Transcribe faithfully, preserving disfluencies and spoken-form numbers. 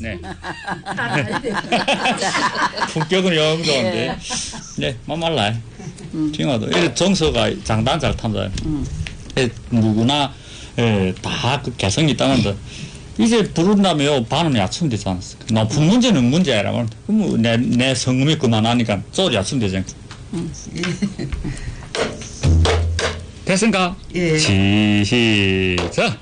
네. 품격은 영정한데. 네, 만말라. 징어도 이 정서가 장단 잘 탄다. 음. 누구나 예, 다그 개성이 있다는데 이제 부른다며 반은 야충되지 않았을까? 높은 문제는 문제 아니라면 그럼 내, 내 성금이 그만하니까 또 야충되지 않고. 음. 됐습니까? 예. 시작.